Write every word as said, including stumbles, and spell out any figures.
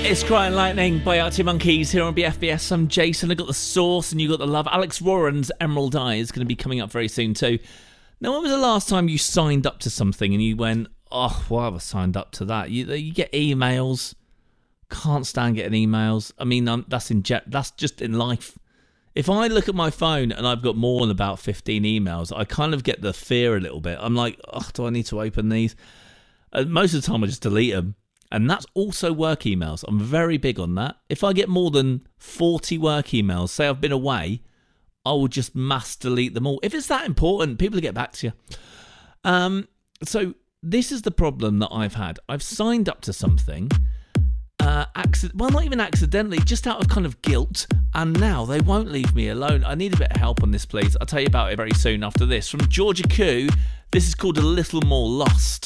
It's Crying Lightning by Arctic Monkeys here on B F B S. I'm Jason. I got the sauce and you got the love. Alex Warren's Emerald Eye is going to be coming up very soon too. Now, when was the last time you signed up to something and you went, oh, why have I signed up to that? You, you get emails. Can't stand getting emails. I mean, um, that's in jet. That's just in life. If I look at my phone and I've got more than about fifteen emails, I kind of get the fear a little bit. I'm like, oh, do I need to open these? Uh, most of the time I just delete them. And that's also work emails. I'm very big on that. If I get more than forty work emails, say I've been away, I will just mass delete them all. If it's that important, people will get back to you. Um, so this is the problem that I've had. I've signed up to something, uh, accident- well, not even accidentally, just out of kind of guilt, and now they won't leave me alone. I need a bit of help on this, please. I'll tell you about it very soon after this. From Georgia Koo, this is called A Little More Lost.